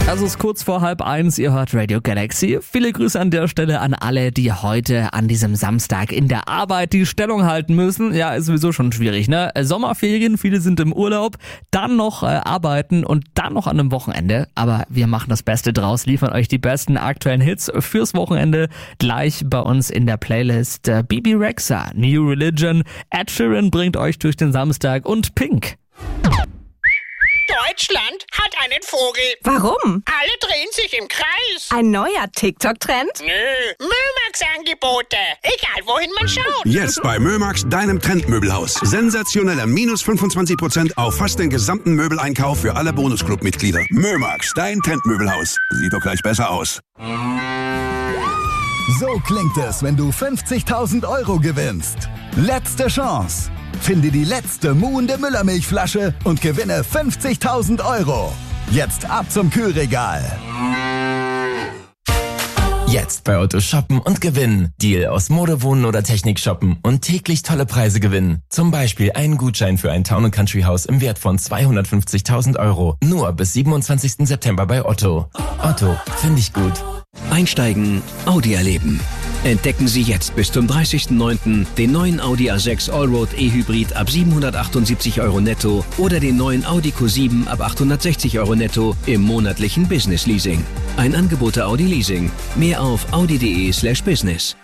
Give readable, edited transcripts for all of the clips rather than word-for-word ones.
Also es ist kurz vor 12:30, ihr hört Radio Galaxy. Viele Grüße an der Stelle an alle, die heute an diesem Samstag in der Arbeit die Stellung halten müssen. Ja, ist sowieso schon schwierig, ne? Sommerferien, viele sind im Urlaub, dann noch arbeiten und dann noch an einem Wochenende. Aber wir machen das Beste draus, liefern euch die besten aktuellen Hits fürs Wochenende. Gleich bei uns in der Playlist Bibi Rexha, New Religion, Ed Sheeran bringt euch durch den Samstag und Pink. Deutschland hat einen Vogel. Warum? Alle drehen sich im Kreis. Ein neuer TikTok-Trend? Nö, Mömax-Angebote. Egal, wohin man schaut. Jetzt bei Mömax, deinem Trendmöbelhaus. Sensationelle -25% auf fast den gesamten Möbeleinkauf für alle Bonusclub-Mitglieder. Mömax, dein Trendmöbelhaus. Sieht doch gleich besser aus. So klingt es, wenn du 50.000 € gewinnst. Letzte Chance. Finde die letzte muhende Müllermilchflasche und gewinne 50.000 €. Jetzt ab zum Kühlregal. Jetzt bei Otto shoppen und gewinnen. Deal aus Mode, Wohnen oder Technik shoppen und täglich tolle Preise gewinnen. Zum Beispiel einen Gutschein für ein Town & Country Haus im Wert von 250.000 €. Nur bis 27. September bei Otto. Otto, finde ich gut. Einsteigen, Audi erleben. Entdecken Sie jetzt bis zum 30.09. den neuen Audi A6 Allroad E-Hybrid ab 778 € netto oder den neuen Audi Q7 ab 860 € netto im monatlichen Business Leasing. Ein Angebot der Audi Leasing. Mehr auf audi.de/business.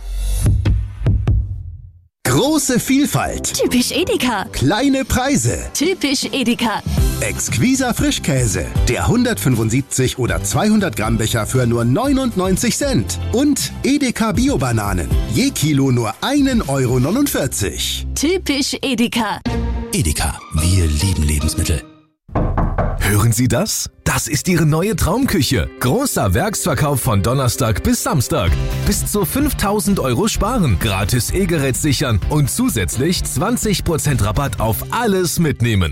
Große Vielfalt. Typisch Edeka. Kleine Preise. Typisch Edeka. Exquiser Frischkäse. Der 175 oder 200 Gramm Becher für nur 99 Cent. Und Edeka Bio-Bananen. Je Kilo nur 1,49 €. Typisch Edeka. Edeka, wir lieben Lebensmittel. Hören Sie das? Das ist Ihre neue Traumküche. Großer Werksverkauf von Donnerstag bis Samstag. Bis zu 5.000 € sparen, gratis E-Gerät sichern und zusätzlich 20% Rabatt auf alles mitnehmen.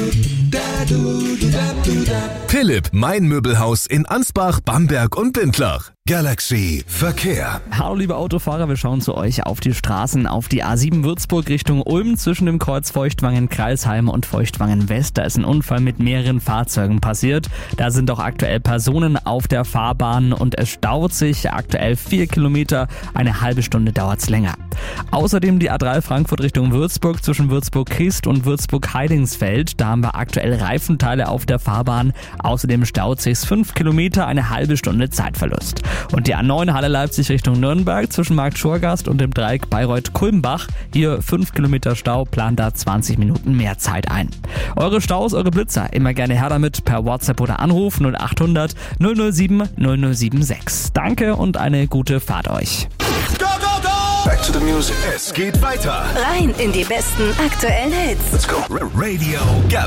Philipp, mein Möbelhaus in Ansbach, Bamberg und Bindlach. Galaxy Verkehr. Hallo liebe Autofahrer, wir schauen zu euch auf die Straßen, auf die A7 Würzburg Richtung Ulm zwischen dem Kreuz Feuchtwangen-Kreisheim und Feuchtwangen-West. Da ist ein Unfall mit mehreren Fahrzeugen passiert. Da sind auch aktuell Personen auf der Fahrbahn und es staut sich aktuell 4 Kilometer. Eine halbe Stunde dauert's länger. Außerdem die A3 Frankfurt Richtung Würzburg zwischen Würzburg-Christ und Würzburg-Heidingsfeld. Da haben wir aktuell Reifenteile auf der Fahrbahn. Außerdem staut sich's 5 Kilometer, eine halbe Stunde Zeitverlust. Und die A9 Halle Leipzig Richtung Nürnberg zwischen Markt Schorgast und dem Dreieck Bayreuth-Kulmbach. Hier 5 Kilometer Stau, plant da 20 Minuten mehr Zeit ein. Eure Staus, eure Blitzer, immer gerne her damit per WhatsApp oder Anruf 0800 007 0076. Danke und eine gute Fahrt euch. Go, go, go! Back to the music. Es geht weiter. Rein in die besten aktuellen Hits. Let's go. Radio Galaxy.